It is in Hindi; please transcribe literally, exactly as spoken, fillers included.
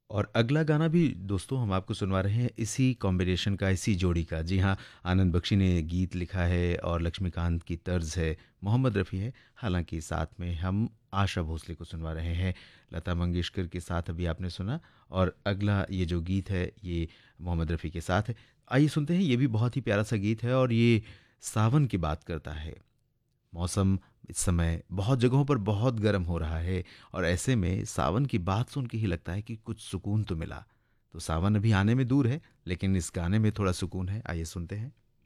और अगला गाना भी दोस्तों हम आपको सुनवा रहे हैं इसी कॉम्बिनेशन का, इसी जोड़ी का। जी हाँ, आनंद बख्शी ने गीत लिखा है और लक्ष्मीकांत की तर्ज है, मोहम्मद रफ़ी है। हालांकि साथ में हम आशा भोसले को सुनवा रहे हैं। लता मंगेशकर के साथ अभी आपने सुना, और अगला ये जो गीत है ये मोहम्मद रफ़ी के साथ है। आइए सुनते हैं, ये भी बहुत ही प्यारा सा गीत है और ये सावन की बात करता है। मौसम इस समय बहुत जगहों पर बहुत गर्म हो रहा है, और ऐसे में सावन की बात सुन के ही लगता है कि कुछ सुकून तो मिला। तो सावन अभी आने में दूर है, लेकिन इस गाने में थोड़ा सुकून है। आइए सुनते हैं।